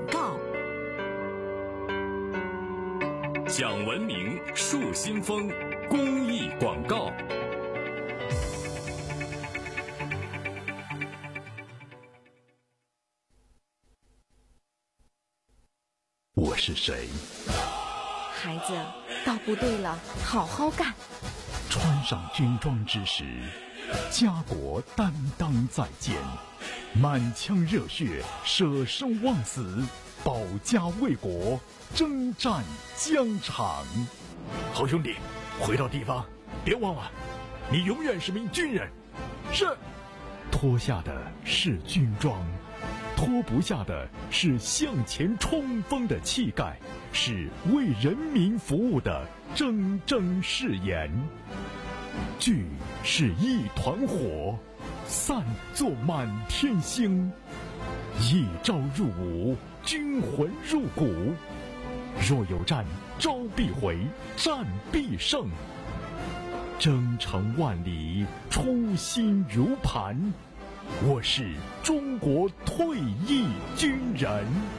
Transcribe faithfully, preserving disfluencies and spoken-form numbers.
告。 讲文明树新风公益广告。 我是谁？ 孩子，到部队了，好好干。 穿上军装之时，家国担当在肩，满腔热血，舍生忘死，保家卫国，征战疆场。好兄弟，回到地方，别忘了，你永远是名军人。是。脱下的是军装，脱不下的是向前冲锋的气概，是为人民服务的铮铮誓言。聚是一团火，散作满天星。一朝入伍，军魂入骨。若有战，招必回，战必胜。征程万里，初心如磐。我是中国退役军人。